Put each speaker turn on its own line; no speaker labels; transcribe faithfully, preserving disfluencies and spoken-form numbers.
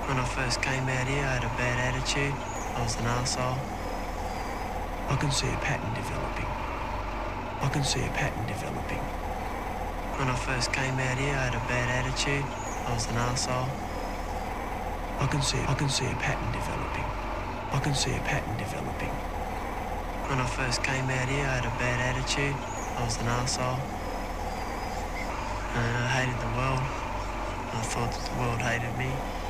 When I first came out here, I had a bad attitude. I was an arsehole.
I can see a pattern developing. I can see a pattern developing.
When I first came out here, I had a bad attitude. I was an arsehole.
I can see, I can see a pattern developing. I can see a pattern developing.
When I first came out here, I had a bad attitude. I was an arsehole. And I hated the world. I thought that the world hated me.